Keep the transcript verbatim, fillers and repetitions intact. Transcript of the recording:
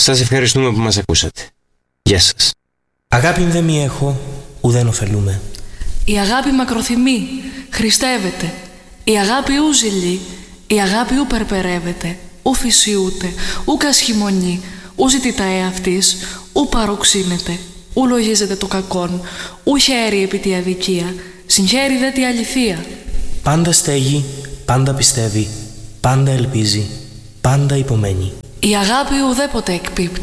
Σας ευχαριστούμε που μας ακούσατε. Γεια σας. Αγάπη δε μη έχω, ουδέν ωφελούμε. Η αγάπη μακροθυμεί, χριστεύεται. Η αγάπη ου ζηλεί, η αγάπη ου περπερεύεται, ου φυσιούται, ου κασχημονεί, ου ζητητά εαυτής, ου παροξύνεται, ου λογίζεται το κακόν, ου χαίρει επί τη αδικία, συγχαίρει δε τη αληθεία. Πάντα στέγει, πάντα πιστεύει, πάντα ελπίζει, πάντα υπομένει. Η αγάπη ουδέποτε εκπίπτει.